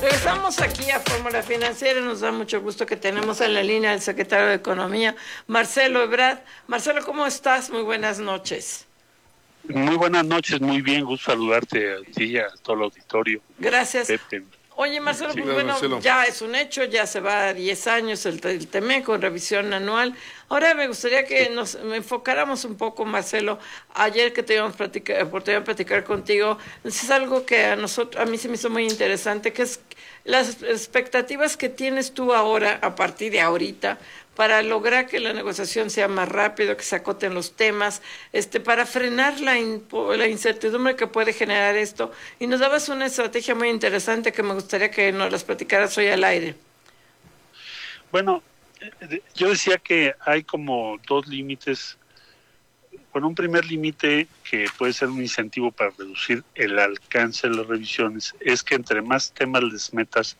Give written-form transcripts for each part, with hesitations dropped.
Regresamos aquí a Fórmula Financiera. Nos da mucho gusto que tenemos en la línea al secretario de Economía, Marcelo Ebrard. Marcelo, ¿cómo estás? Muy buenas noches. Muy buenas noches, muy bien, gusto saludarte a ti y a todo el auditorio. Gracias. Pepe. Oye, Marcelo, Sí. pues bueno, Marcelo. ya es un hecho, ya se va a 10 años el TEMEC con revisión anual. Ahora me gustaría que nos enfocáramos un poco, Marcelo. Ayer que teníamos oportunidad de platicar contigo, es algo que a mí se me hizo muy interesante, que es las expectativas que tienes tú ahora, a partir de ahorita, para lograr que la negociación sea más rápido, que se acoten los temas, para frenar la incertidumbre que puede generar esto. Y nos dabas una estrategia muy interesante que me gustaría que nos las platicaras hoy al aire. Bueno, yo decía que hay como dos límites. Bueno, un primer límite que puede ser un incentivo para reducir el alcance de las revisiones es que entre más temas les metas.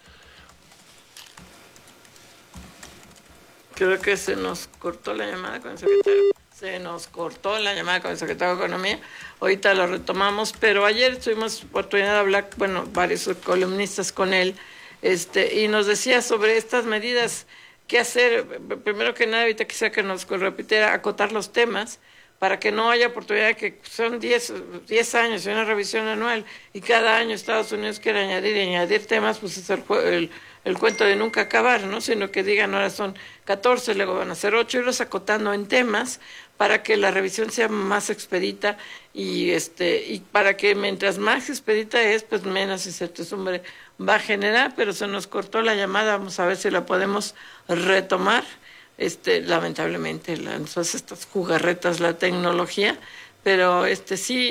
Creo que se nos cortó la llamada con el secretario. Se nos cortó la llamada con el secretario de Economía. Ahorita lo retomamos, pero ayer tuvimos oportunidad de hablar, bueno, varios columnistas con él, y nos decía sobre estas medidas, qué hacer. Primero que nada, ahorita quisiera que nos repitiera, acotar los temas, para que no haya oportunidad de que son 10 años y una revisión anual, y cada año Estados Unidos quiere añadir temas, pues es el cuento de nunca acabar, ¿no? Sino que digan, ahora son 14, luego van a ser 8, irlos acotando en temas para que la revisión sea más expedita y para que mientras más expedita es, pues menos incertidumbre va a generar. Pero se nos cortó la llamada, vamos a ver si la podemos retomar. Lamentablemente, estas jugarretas, la tecnología, pero sí.